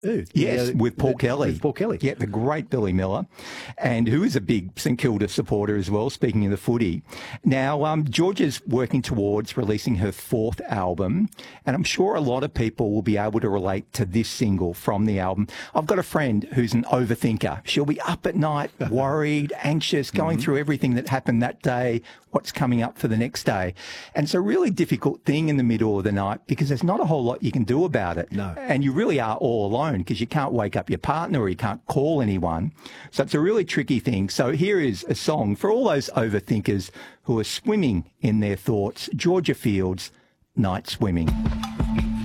Ooh, Yes, with Paul Kelly. With Paul Kelly. Yeah, the great Billy Miller, and who is a big St Kilda supporter as well, speaking of the footy. Now, Georgia's working towards releasing her 4th album, and I'm sure a lot of people will be able to relate to this single from the album. I've got a friend who's an overthinker. She'll be up at night, worried, anxious, going through everything that happened that day, what's coming up for the next day. And it's a really difficult thing in the middle of the night because there's not a whole lot you can do about it. No. And you really are all alone because you can't wake up your partner or you can't call anyone. So it's a really tricky thing. So here is a song for all those overthinkers who are swimming in their thoughts. Georgia Fields, Night Swimming.